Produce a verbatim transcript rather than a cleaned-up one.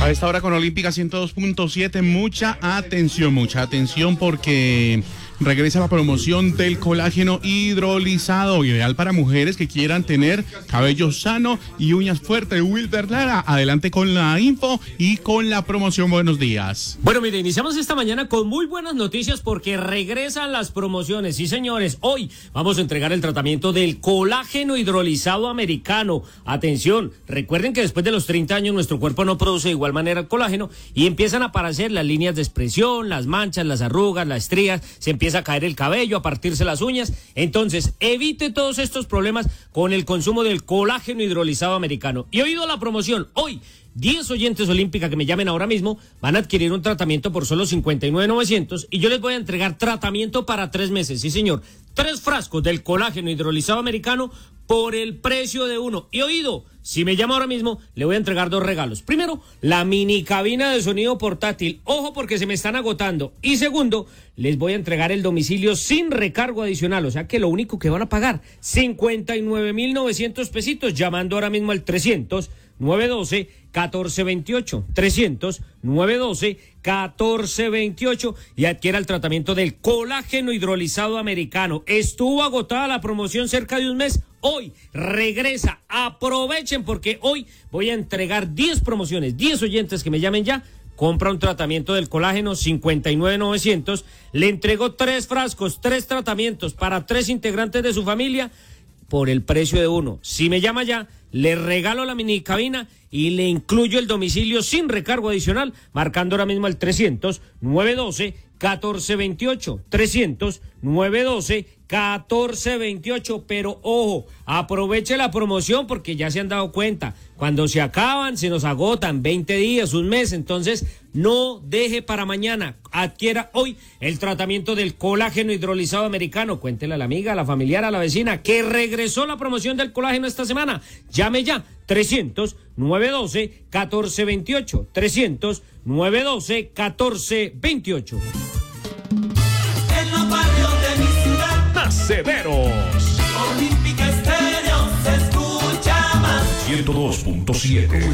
A esta hora con Olímpica ciento dos punto siete, mucha atención, mucha atención porque regresa la promoción del colágeno hidrolizado, ideal para mujeres que quieran tener cabello sano y uñas fuertes. Wilber Lara, adelante con la info y con la promoción. Buenos días. Bueno, mire, iniciamos esta mañana con muy buenas noticias porque regresan las promociones. Sí, señores, hoy vamos a entregar el tratamiento del colágeno hidrolizado americano. Atención, recuerden que después de los treinta años nuestro cuerpo no produce de igual manera el colágeno y empiezan a aparecer las líneas de expresión, las manchas, las arrugas, las estrías, se empieza a caer el cabello, a partirse las uñas. Entonces, evite todos estos problemas con el consumo del colágeno hidrolizado americano. Y oído la promoción, hoy diez oyentes Olímpica que me llamen ahora mismo van a adquirir un tratamiento por solo cincuenta y nueve mil novecientos y yo les voy a entregar tratamiento para tres meses. Sí, señor. Tres frascos del colágeno hidrolizado americano por el precio de uno. Y oído, si me llama ahora mismo, le voy a entregar dos regalos. Primero, la mini cabina de sonido portátil. Ojo porque se me están agotando. Y segundo, les voy a entregar el domicilio sin recargo adicional. O sea que lo único que van a pagar, cincuenta y nueve mil novecientos pesitos, llamando ahora mismo al trescientos, nueve doce, catorce veintiocho. trescientos, nueve doce, catorce veintiocho y adquiera el tratamiento del colágeno hidrolizado americano. Estuvo agotada la promoción cerca de un mes. Hoy regresa. Aprovechen porque hoy voy a entregar diez promociones. diez oyentes que me llamen ya. Compra un tratamiento del colágeno, cincuenta y nueve mil novecientos. Le entrego tres frascos, tres tratamientos para tres integrantes de su familia por el precio de uno. Si me llama ya, le regalo la mini cabina y le incluyo el domicilio sin recargo adicional, marcando ahora mismo el trescientos, nueve doce, catorce veintiocho. trescientos, nueve doce, catorce veintiocho. Pero ojo, aproveche la promoción porque ya se han dado cuenta, cuando se acaban se nos agotan veinte días, un mes. Entonces no deje para mañana, adquiera hoy el tratamiento del colágeno hidrolizado americano. Cuéntele a la amiga, a la familiar, a la vecina que regresó la promoción del colágeno esta semana. Llame ya, trescientos, nueve doce, catorce veintiocho. trescientos, nueve doce, catorce veintiocho. En los barrios de mi ciudad, Nacederos. Olímpica Estéreo se escucha más. ciento dos punto siete.